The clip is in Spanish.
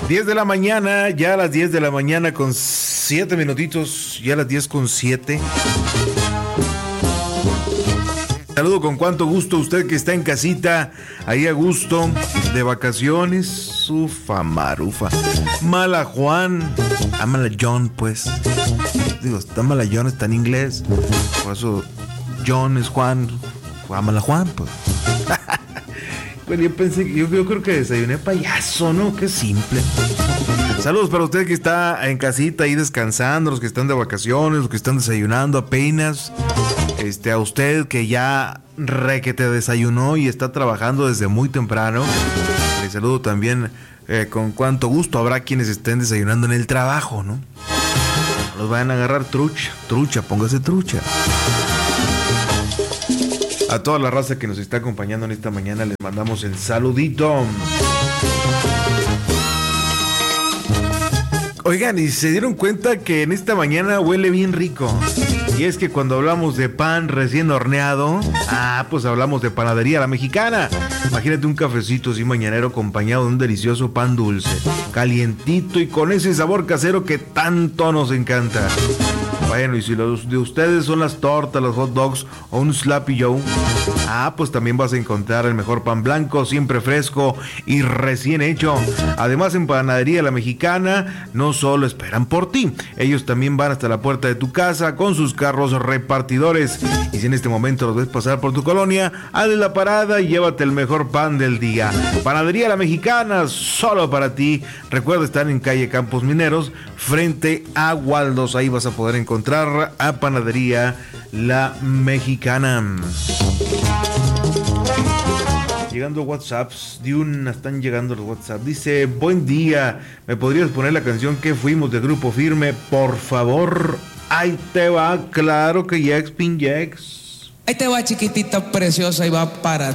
10 de la mañana, ya a las 10 de la mañana con 7 minutitos, ya a las 10 con 7. Saludo con cuánto gusto usted que está en casita, ahí a gusto, de vacaciones. Ufa, marufa. Mala Juan, mala John, pues. Digo, está mala John, está en inglés. Por eso John es Juan, mala Juan, pues. Bueno, yo pensé que yo creo que desayuné payaso, ¿no? Qué simple. Saludos para usted que está en casita ahí descansando, los que están de vacaciones, los que están desayunando apenas. A usted que ya requete desayunó y está trabajando desde muy temprano. Le saludo también con cuánto gusto. Habrá quienes estén desayunando en el trabajo, ¿no? Los vayan a agarrar trucha, póngase trucha. A toda la raza que nos está acompañando en esta mañana les mandamos el saludito. Oigan, y se dieron cuenta que en esta mañana huele bien rico. Y es que cuando hablamos de pan recién horneado, pues hablamos de Panadería La Mexicana. Imagínate un cafecito así mañanero acompañado de un delicioso pan dulce, calientito y con ese sabor casero que tanto nos encanta. Bueno, y si los de ustedes son las tortas, los hot dogs o un Slappy Joe, pues también vas a encontrar el mejor pan blanco, siempre fresco y recién hecho. Además, en Panadería La Mexicana no solo esperan por ti, ellos también van hasta la puerta de tu casa con sus carros repartidores. Y si en este momento los ves pasar por tu colonia, hazle la parada y llévate el mejor pan del día. Panadería La Mexicana, solo para ti. Recuerda, estar en calle Campos Mineros, frente a Waldos. Ahí vas a poder encontrar a Panadería La Mexicana. Llegando WhatsApps, están llegando los WhatsApp. Dice, buen día, ¿me podrías poner la canción que fuimos de Grupo Firme? Por favor, ahí te va, claro que Jex, Pin Jex. Ahí te va, chiquitita preciosa, y va para